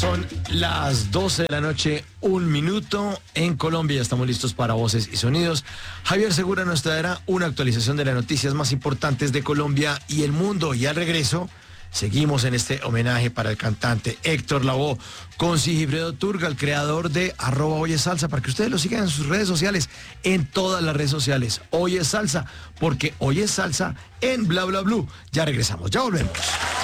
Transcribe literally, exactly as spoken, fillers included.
Son las doce de la noche, un minuto en Colombia. Ya estamos listos para Voces y Sonidos. Javier Segura nos traerá una actualización de las noticias más importantes de Colombia y el mundo. Y al regreso, seguimos en este homenaje para el cantante Héctor Lavoe con Sigifredo Turga, el creador de arroba Oye Salsa, para que ustedes lo sigan en sus redes sociales, en todas las redes sociales. Oye Salsa, porque Oye Salsa en Bla Bla Blue. Ya regresamos, ya volvemos.